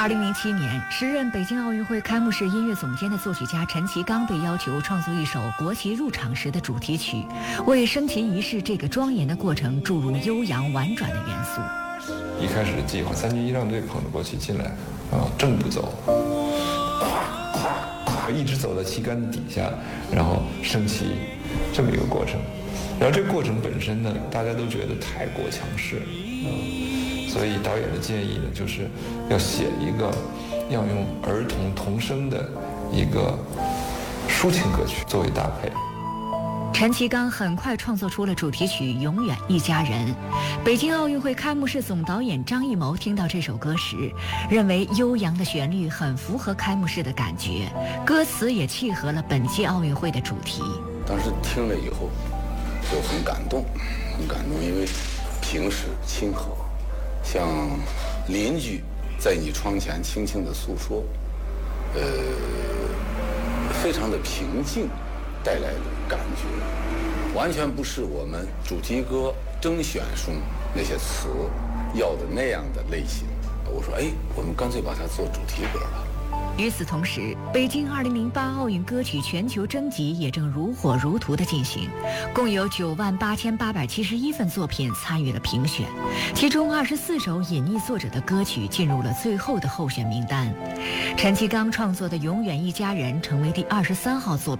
2007年，时任北京奥运会开幕式音乐总监的作曲家陈其刚被要求创作一首国旗入场时的主题曲，为升旗仪式这个庄严的过程注入悠扬婉转的元素。 一开始的计划，3军仪仗队捧着国旗进来，正步走，一直走到旗杆底下，然后升旗，这么一个过程。然后这个过程本身呢，大家都觉得太过强势，所以导演的建议呢，就是要写一个要用儿童童声的一个抒情歌曲作为搭配。 陈其刚很快创作出了主题曲《永远一家人》。北京奥运会开幕式总导演张艺谋听到这首歌时，认为悠扬的旋律很符合开幕式的感觉，歌词也契合了本届奥运会的主题。 当时听了以后就很感动，因为平时亲和，像邻居在你窗前轻轻地诉说，非常的平静带来的感觉，完全不是我们主题歌甄选中那些词要的那样的类型。我说，我们干脆把它做主题歌吧。 与此同时，北京2008奥运歌曲全球征集也正如火如荼地进行，共有98871份作品参与了评选，其中24首隐匿作者的歌曲进入了最后的候选名单。陈其刚创作的《永远一家人》成为第23号作品。